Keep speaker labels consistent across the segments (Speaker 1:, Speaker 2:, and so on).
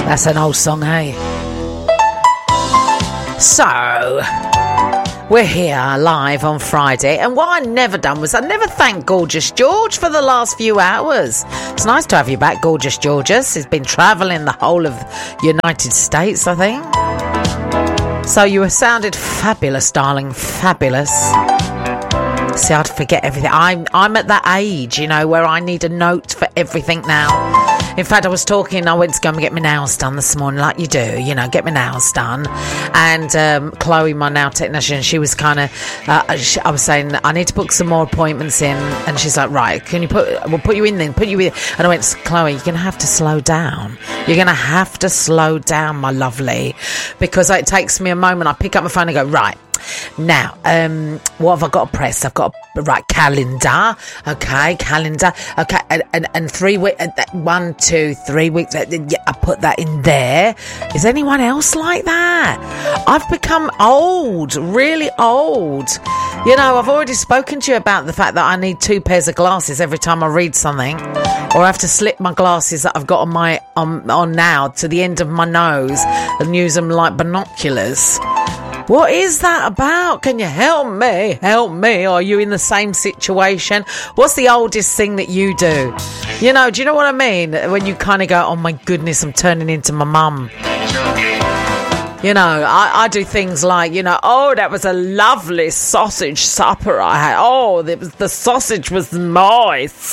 Speaker 1: That's an old song, hey? So, we're here live on Friday, and what I never done was I never thanked Gorgeous George for the last few hours. It's nice to have you back, Gorgeous Georges. He's been travelling the whole of United States, I think. So you sounded fabulous, darling, fabulous. See, I'd forget everything. I'm at that age, you know, where I need a note for everything now. In fact, I went to go and get my nails done this morning, like you do, you know, get my nails done. And Chloe, my nail technician, she was kind of, I was saying, I need to book some more appointments in. And she's like, right, we'll put you in then, put you in. And I went, Chloe, you're going to have to slow down. You're going to have to slow down, my lovely. Because it takes me a moment. I pick up my phone and go, right. Now, what have I got to press? I've got a calendar. Okay, calendar. Okay, and 3 weeks. 1, 2, 3 weeks. Yeah, I put that in there. Is anyone else like that? I've become old, really old. You know, I've already spoken to you about the fact that I need 2 pairs of glasses every time I read something, or I have to slip my glasses that I've got on now to the end of my nose and use them like binoculars. What is that about? Can you help me? Help me. Or are you in the same situation? What's the oldest thing that you do? You know, do you know what I mean? When you kind of go, oh my goodness, I'm turning into my mum. You know, I do things like, you know, oh, that was a lovely sausage supper I had. Oh, the sausage was moist.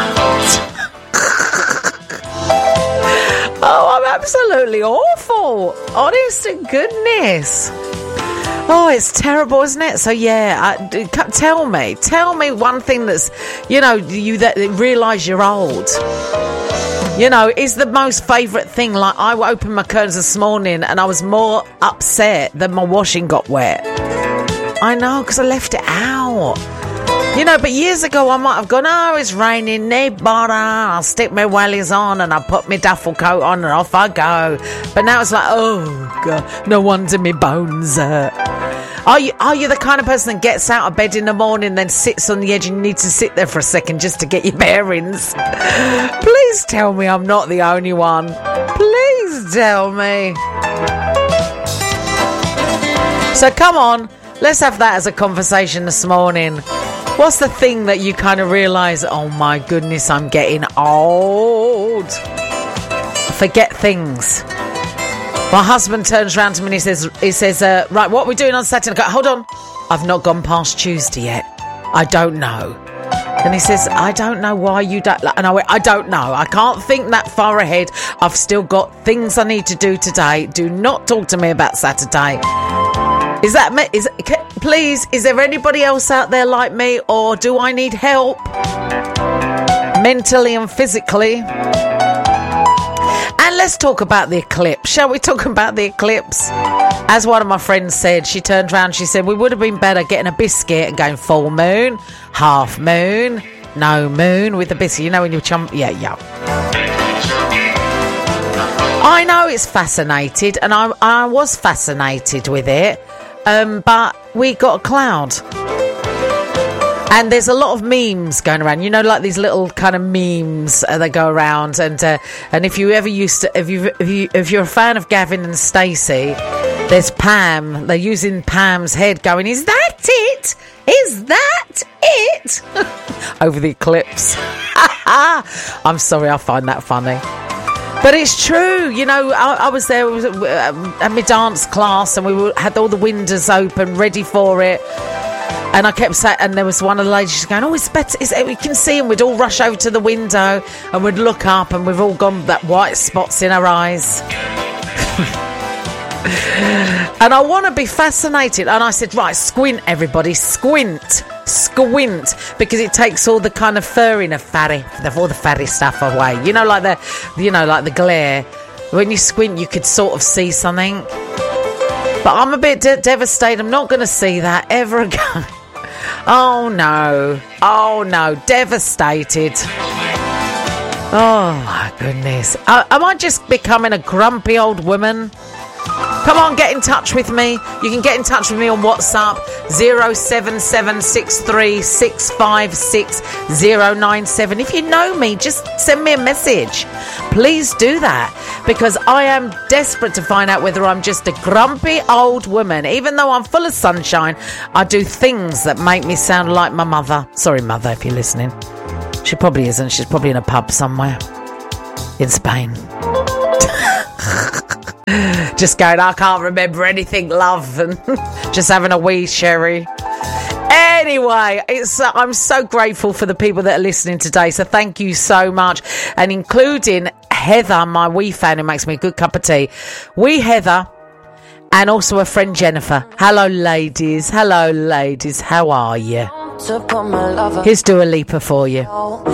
Speaker 1: Oh, I'm absolutely awful. Honest to goodness. Oh, it's terrible, isn't it? So, yeah, tell me one thing that's, you know, that realise you're old. You know, is the most favourite thing. Like, I opened my curtains this morning and I was more upset that my washing got wet. I know, because I left it out. You know, but years ago I might have gone, oh, it's raining, no bother. I'll stick my wellies on and I'll put my duffel coat on and off I go. But now it's like, oh, God, no wonder my bones hurt. Are you the kind of person that gets out of bed in the morning and then sits on the edge and you need to sit there for a second just to get your bearings? Please tell me I'm not the only one. Please tell me. So come on, let's have that as a conversation this morning. What's the thing that you kind of realise, oh my goodness, I'm getting old? Forget things. My husband turns around to me and he says, right, what are we doing on Saturday? I go, hold on, I've not gone past Tuesday yet. I don't know. And he says, I don't know why you don't. And I went, I don't know. I can't think that far ahead. I've still got things I need to do today. Do not talk to me about Saturday. Is that me? Please, is there anybody else out there like me, or do I need help mentally and physically? And let's talk about the eclipse. Shall we talk about the eclipse? As one of my friends said, she turned around, she said, we would have been better getting a biscuit and going full moon, half moon, no moon with the biscuit. You know when you yeah. I know it's fascinated, and I was fascinated with it. But we got a cloud. And there's a lot of memes going around, you know, like these little kind of memes that go around. And if you ever if you're a fan of Gavin and Stacey, there's Pam. They're using Pam's head, going, "Is that it? Is that it?" Over the eclipse. I'm sorry, I find that funny. But it's true, you know. I was there at my dance class, and we had all the windows open, ready for it. And I kept saying, and there was one of the ladies going, "Oh, it's better. We can see." And we'd all rush over to the window, and we'd look up, and we've all got that white spots in our eyes. And I want to be fascinated. And I said, right, squint, everybody, squint, because it takes all the kind of furriness, all the fatty stuff away. You know, like the glare. When you squint, you could sort of see something. But I'm a bit devastated. I'm not going to see that ever again. Oh no, devastated. Oh my goodness. Am I just becoming a grumpy old woman? Come on, get in touch with me. You can get in touch with me on WhatsApp 07763656097. If you know me, just send me a message. Please do that, because I am desperate to find out whether I'm just a grumpy old woman. Even though I'm full of sunshine, I do things that make me sound like my mother. Sorry, mother, if you're listening. She probably isn't. She's probably in a pub somewhere in Spain. Just going, I can't remember anything, love, and just having a wee sherry. Anyway, I'm so grateful for the people that are listening today, so thank you so much, and including Heather, my wee fan who makes me a good cup of tea. Wee Heather, and also a friend Jennifer. Hello, ladies. How are you? Here's Dua Lipa for you.